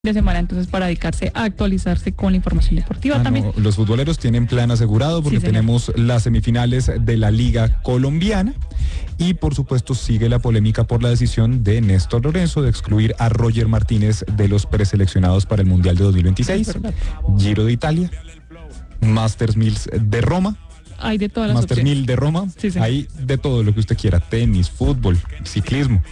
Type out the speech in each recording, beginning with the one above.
de semana entonces para dedicarse a actualizarse con la información deportiva también. No, los futboleros tienen plan asegurado porque tenemos las semifinales de la Liga Colombiana y por supuesto sigue la polémica por la decisión de Néstor Lorenzo de excluir a Roger Martínez de los preseleccionados para el Mundial de 2026, Giro de Italia, Masters 1000 de Roma. Hay de todas las Master opciones. 1000 de Roma, Sí. Hay de todo lo que usted quiera, tenis, fútbol, ciclismo.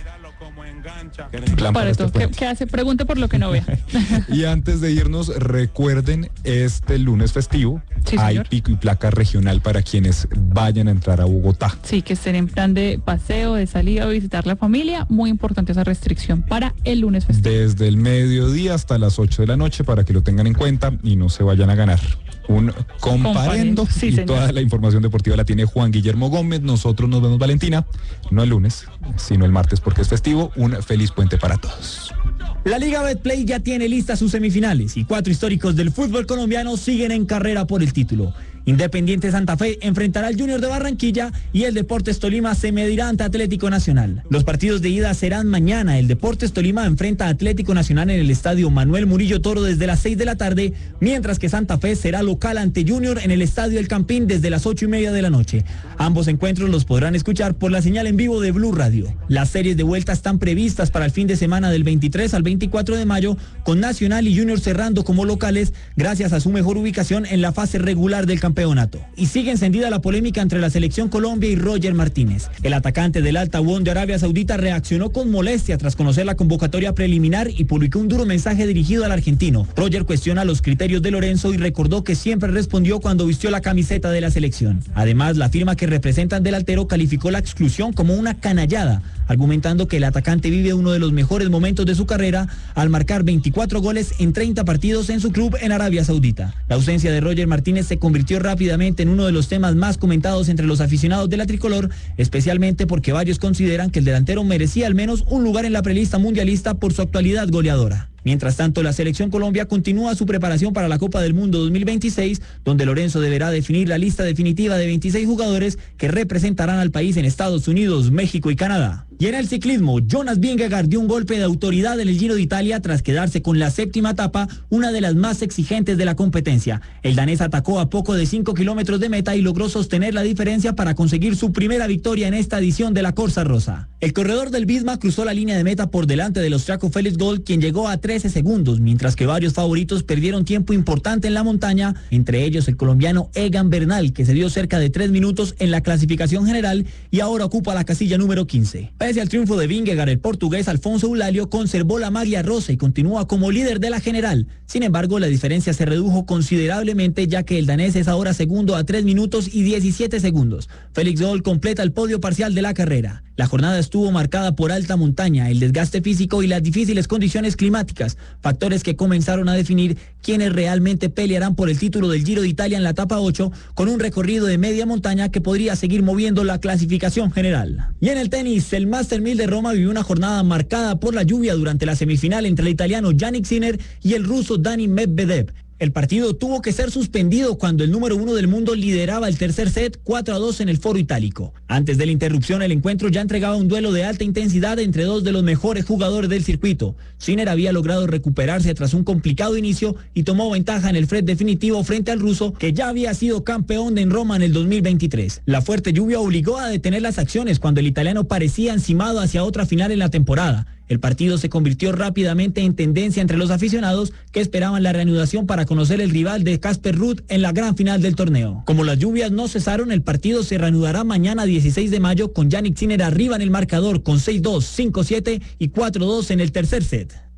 Plan Para este todo. puente. ¿Qué hace? Pregunte por lo que no vea. Y antes de irnos, recuerden, este lunes festivo Sí, hay señor. pico y placa regional para quienes vayan a entrar a Bogotá. Sí, que estén en plan de paseo, de salida, o visitar la familia. Muy importante esa restricción para el lunes festivo. Desde el mediodía hasta las 8 de la noche para que lo tengan en cuenta y no se vayan a ganar un comparendo. Sí, y señor. toda la información deportiva la tiene Juan Guillermo Gómez. Nosotros nos vemos, Valentina, no el lunes, sino el martes porque es festivo. Un feliz puente para todos. La Liga Betplay ya tiene listas sus semifinales y 4 históricos del fútbol colombiano siguen en carrera por el título. Independiente Santa Fe enfrentará al Junior de Barranquilla y el Deportes Tolima se medirá ante Atlético Nacional. Los partidos de ida serán mañana. El Deportes Tolima enfrenta a Atlético Nacional en el estadio Manuel Murillo Toro desde las 6 de la tarde, mientras que Santa Fe será local ante Junior en el estadio El Campín desde las 8:30 de la noche. Ambos encuentros los podrán escuchar por la señal en vivo de Blue Radio. Las series de vuelta están previstas para el fin de semana del 23 al 24 de mayo, con Nacional y Junior cerrando como locales gracias a su mejor ubicación en la fase regular del campeonato. Y sigue encendida la polémica entre la Selección Colombia y Roger Martínez. El atacante del Al Tawón de Arabia Saudita reaccionó con molestia tras conocer la convocatoria preliminar y publicó un duro mensaje dirigido al argentino. Roger cuestiona los criterios de Lorenzo y recordó que siempre respondió cuando vistió la camiseta de la selección. Además, la firma que representa al delantero calificó la exclusión como una canallada, argumentando que el atacante vive uno de los mejores momentos de su carrera al marcar 24 goles en 30 partidos en su club en Arabia Saudita. La ausencia de Roger Martínez se convirtió rápidamente en uno de los temas más comentados entre los aficionados de la tricolor, especialmente porque varios consideran que el delantero merecía al menos un lugar en la prelista mundialista por su actualidad goleadora. Mientras tanto, la Selección Colombia continúa su preparación para la Copa del Mundo 2026, donde Lorenzo deberá definir la lista definitiva de 26 jugadores que representarán al país en Estados Unidos, México y Canadá. Y en el ciclismo, Jonas Vingegaard dio un golpe de autoridad en el Giro de Italia tras quedarse con la 7ª etapa, una de las más exigentes de la competencia. El danés atacó a poco de 5 kilómetros de meta y logró sostener la diferencia para conseguir su primera victoria en esta edición de la Corsa Rosa. El corredor del Visma cruzó la línea de meta por delante del austriaco Felix Gall, quien llegó a 13 segundos, mientras que varios favoritos perdieron tiempo importante en la montaña, entre ellos el colombiano Egan Bernal, que se dio cerca de 3 minutos en la clasificación general y ahora ocupa la casilla número 15. Pese al triunfo de Vingegaard, el portugués Alfonso Eulalio conservó la maglia rosa y continúa como líder de la general. Sin embargo, la diferencia se redujo considerablemente, ya que el danés es ahora segundo a 3 minutos y 17 segundos. Felix Gall completa el podio parcial de la carrera. La jornada estuvo marcada por alta montaña, el desgaste físico y las difíciles condiciones climáticas, factores que comenzaron a definir quiénes realmente pelearán por el título del Giro de Italia en la etapa 8, con un recorrido de media montaña que podría seguir moviendo la clasificación general. Y en el tenis, el Master 1000 de Roma vivió una jornada marcada por la lluvia durante la semifinal entre el italiano Jannik Sinner y el ruso Dani Medvedev. El partido tuvo que ser suspendido cuando el número 1 del mundo lideraba el tercer set 4-2 en el foro itálico. Antes de la interrupción, el encuentro ya entregaba un duelo de alta intensidad entre dos de los mejores jugadores del circuito. Sinner había logrado recuperarse tras un complicado inicio y tomó ventaja en el set definitivo frente al ruso, que ya había sido campeón en Roma en el 2023. La fuerte lluvia obligó a detener las acciones cuando el italiano parecía encimado hacia otra final en la temporada. El partido se convirtió rápidamente en tendencia entre los aficionados que esperaban la reanudación para conocer el rival de Casper Ruud en la gran final del torneo. Como las lluvias no cesaron, el partido se reanudará mañana 16 de mayo con Jannik Sinner arriba en el marcador con 6-2, 5-7 y 4-2 en el tercer set.